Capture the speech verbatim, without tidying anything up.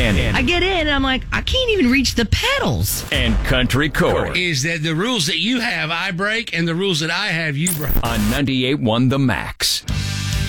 Cannon. I get in and I'm like, I can't even reach the pedals. And Country Core. Is that the rules that you have, I break, and the rules that I have, you break. On ninety-eight point one The Max.